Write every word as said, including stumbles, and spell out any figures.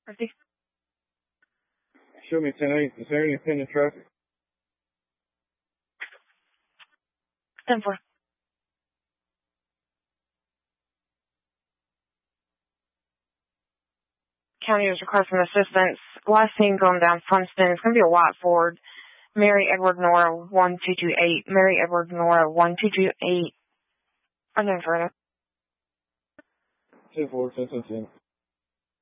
Ready? Show me ten eight. Is there any pending traffic? ten four. County is requesting assistance. Last seen going down Funston. It's going to be a white Ford. Mary Edward Nora one two two eight. Mary Edward Nora one two two eight. I'm in front of ten four, ten ten ten.